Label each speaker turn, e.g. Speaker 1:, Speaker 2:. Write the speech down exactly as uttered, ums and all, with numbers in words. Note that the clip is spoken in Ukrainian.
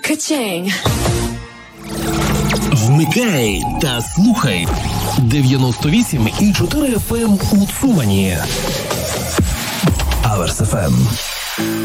Speaker 1: Ka-ching.
Speaker 2: Вмикай та слухай дев'яносто вісім і чотири еф ем у Цумані. Аверс еф ем.